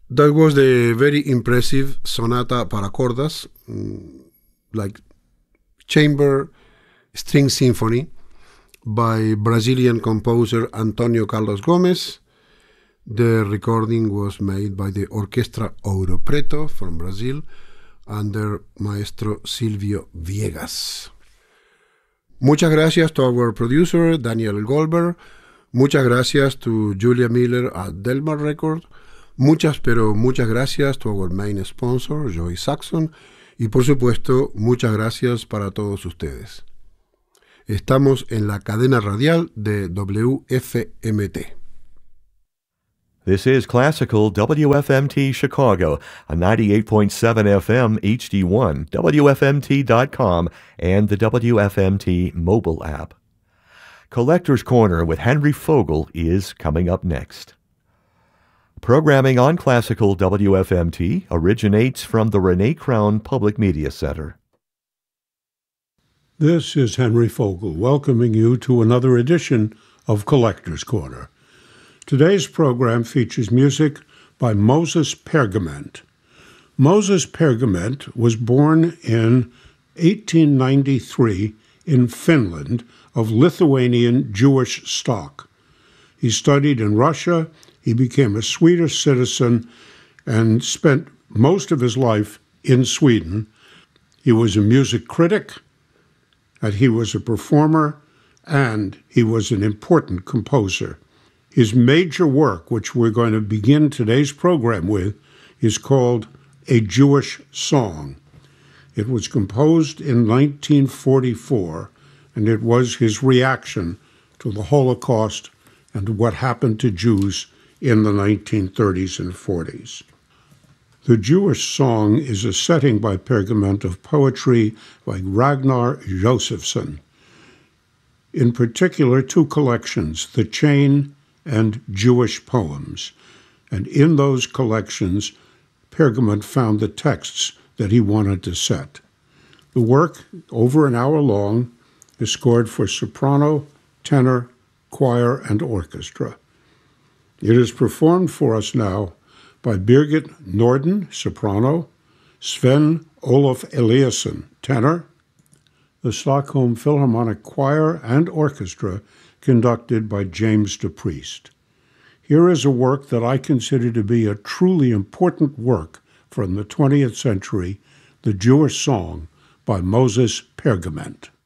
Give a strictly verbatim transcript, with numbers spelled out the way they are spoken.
That was the very impressive sonata para cordas, mm, like chamber string symphony by Brazilian composer Antonio Carlos Gomes. The recording was made by the Orquestra Ouro Preto from Brazil under Maestro Silvio Viegas. Muchas gracias to our producer, Daniel Goldberg. Muchas gracias to Julia Miller at Delmar Record. Muchas, pero muchas gracias to our main sponsor, Joy Saxon. Y por supuesto, muchas gracias para todos ustedes. Estamos en la cadena radial de W F M T. This is Classical W F M T Chicago, a ninety-eight point seven F M H D one, W F M T dot com, and the W F M T mobile app. Collector's Corner with Henry Fogel is coming up next. Programming on Classical W F M T originates from the Renee Crown Public Media Center. This is Henry Fogel welcoming you to another edition of Collector's Corner. Today's program features music by Moses Pergament. Moses Pergament was born in eighteen ninety-three in Finland of Lithuanian Jewish stock. He studied in Russia, he became a Swedish citizen, and spent most of his life in Sweden. He was a music critic, and he was a performer, and he was an important composer. His major work, which we're going to begin today's program with, is called A Jewish Song. It was composed in nineteen forty-four, and it was his reaction to the Holocaust and what happened to Jews in the nineteen thirties and forties. The Jewish Song is a setting by Pergament of poetry by Ragnar Josefsson. In particular, two collections, The Chain and Jewish Poems. And in those collections, Pergament found the texts that he wanted to set. The work, over an hour long, is scored for soprano, tenor, choir, and orchestra. It is performed for us now by Birgit Norden, soprano, Sven Olof Eliasson, tenor, the Stockholm Philharmonic Choir and Orchestra, conducted by James DePriest. Here is a work that I consider to be a truly important work from the twentieth century, The Jewish Song by Moses Pergament.